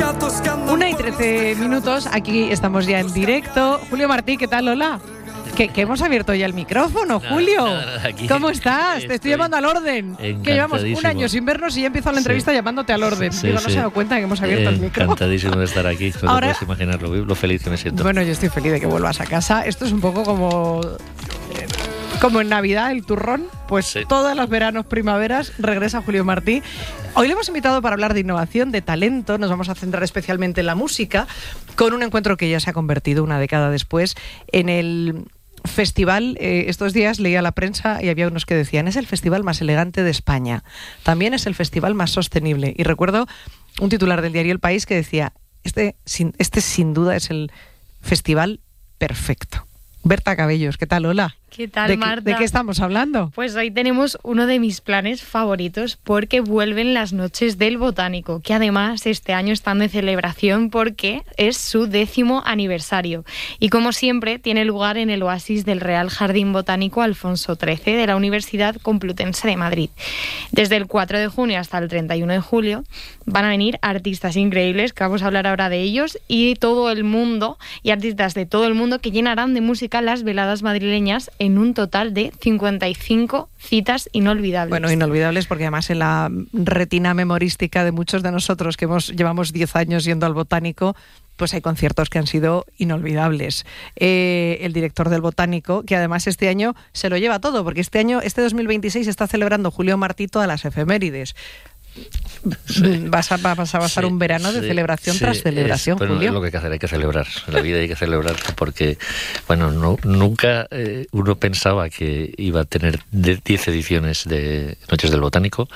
1:13, aquí estamos ya en directo. Julio Martí, ¿qué tal? Hola. Que hemos abierto ya el micrófono, Julio. Aquí ¿Cómo estás? Te estoy llamando al orden. Que llevamos un año sin vernos y ya empiezo la entrevista llamándote al orden. Sí, Digo, no se ha dado cuenta que hemos abierto el micrófono. Encantadísimo de estar aquí. No Ahora, te puedes imaginar lo feliz que me siento. Bueno, yo estoy feliz de que vuelvas a casa. Esto es un poco como en Navidad, el turrón. Pues sí. Todas las veranos, primaveras, regresa Julio Martí. Hoy le hemos invitado para hablar de innovación, de talento. Nos vamos a centrar especialmente en la música, con un encuentro que ya se ha convertido una década después en el festival. Estos días leía la prensa y había unos que decían: es el festival más elegante de España, también es el festival más sostenible. Y recuerdo un titular del diario El País que decía: este sin duda es el festival perfecto. Berta Cabellos, ¿qué tal? Hola. ¿Qué tal, Marta? ¿De qué estamos hablando? Pues hoy tenemos uno de mis planes favoritos, porque vuelven las Noches del Botánico, que además este año están de celebración porque es su 10º aniversario. Y como siempre, tiene lugar en el oasis del Real Jardín Botánico Alfonso XIII de la Universidad Complutense de Madrid. Desde el 4 de junio hasta el 31 de julio van a venir artistas increíbles, que vamos a hablar ahora de ellos, y todo el mundo, y artistas de todo el mundo que llenarán de música las veladas madrileñas en un total de 55 citas inolvidables. Bueno, inolvidables porque además en la retina memorística de muchos de nosotros que llevamos 10 años yendo al Botánico, pues hay conciertos que han sido inolvidables. El director del Botánico, que además este año se lo lleva todo, porque este 2026 está celebrando Julio Martí todas las efemérides. Sí. Va a pasar un verano de celebración tras celebración, bueno, Julio. Es lo que hay que hacer, hay que celebrar. La vida hay que celebrar porque, bueno, nunca uno pensaba que iba a tener 10 ediciones de Noches del Botánico.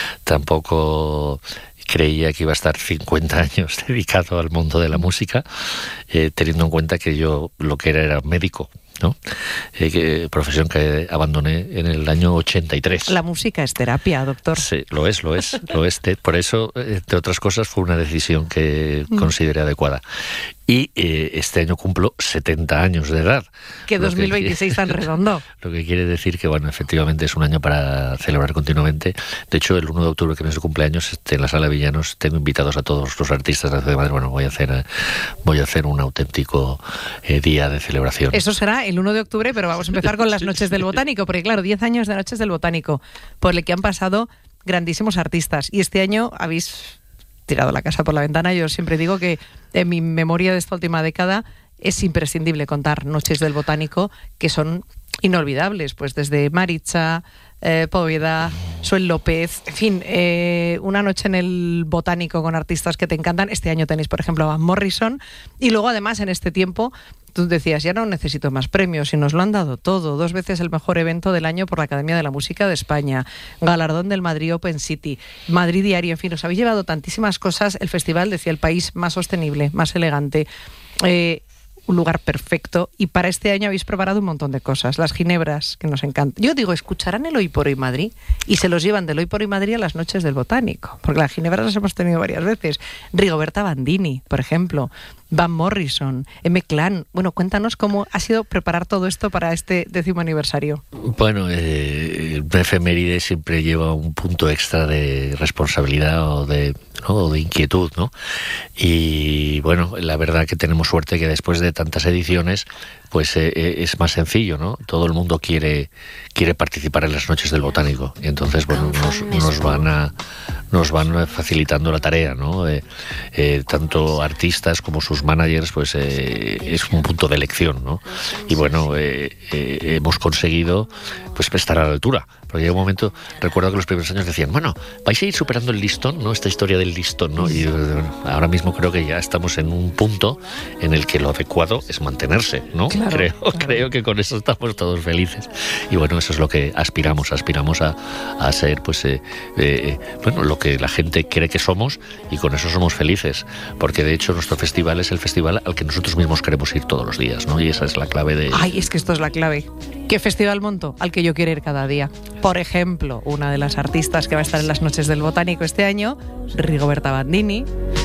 Tampoco creía que iba a estar 50 años dedicado al mundo de la música, teniendo en cuenta que yo lo que era médico, ¿no? Profesión que abandoné en el año 83. La música es terapia, doctor. Sí, lo es. Por eso, entre otras cosas, fue una decisión que consideré adecuada. Y este año cumplo 70 años de edad. Que 2026 tan redondo. Lo que quiere decir que, bueno, efectivamente es un año para celebrar continuamente. De hecho, el 1 de octubre, que no es su cumpleaños, en la Sala Villanos, tengo invitados a todos los artistas de la ciudad de Madrid. Bueno, voy a hacer un auténtico día de celebración. Eso será el 1 de octubre, pero vamos a empezar con las Noches del Botánico, porque claro, 10 años de Noches del Botánico, por el que han pasado grandísimos artistas. Y este año habéis tirado la casa por la ventana. Yo siempre digo que en mi memoria de esta última década es imprescindible contar Noches del Botánico que son inolvidables, pues desde Maritza, Poveda, Suel López, en fin, una noche en el Botánico con artistas que te encantan. Este año tenéis, por ejemplo, a Van Morrison, y luego además en este tiempo tú decías: ya no necesito más premios, y nos lo han dado todo. 2 veces el mejor evento del año por la Academia de la Música de España, galardón del Madrid Open City, Madrid Diario, en fin, os habéis llevado tantísimas cosas. El festival, decía El País, más sostenible, más elegante, un lugar perfecto. Y para este año habéis preparado un montón de cosas. Las ginebras, que nos encantan. Yo digo, escucharán el Hoy por Hoy Madrid y se los llevan del Hoy por Hoy Madrid a las Noches del Botánico, porque las ginebras las hemos tenido varias veces. Rigoberta Bandini, por ejemplo, Van Morrison, M-Clan. Bueno, cuéntanos cómo ha sido preparar todo esto para este 10º aniversario. Bueno, una efeméride siempre lleva un punto extra de responsabilidad o de inquietud, ¿no? Y bueno, la verdad que tenemos suerte que después de tantas ediciones, pues es más sencillo, ¿no? Todo el mundo quiere participar en las Noches del Botánico, y entonces, bueno, nos van facilitando la tarea, ¿no? Tanto artistas como sus managers, pues es un punto de elección, ¿no? Y bueno, hemos conseguido pues estar a la altura. Porque llega un momento, recuerdo que los primeros años decían: bueno, vais a ir superando el listón, ¿no? Esta historia del listón, ¿no? Y bueno, ahora mismo creo que ya estamos en un punto en el que lo adecuado es mantenerse, ¿no? Claro, creo que con eso estamos todos felices. Y bueno, eso es lo que aspiramos a ser, pues, bueno, lo que la gente cree que somos, y con eso somos felices. Porque de hecho nuestro festival es el festival al que nosotros mismos queremos ir todos los días, ¿no? Y esa es la clave de... Ay, es que esto es la clave. ¿Qué festival monto? Al que yo quiero ir cada día. Por ejemplo, una de las artistas que va a estar en las Noches del Botánico este año, Rigoberta Bandini.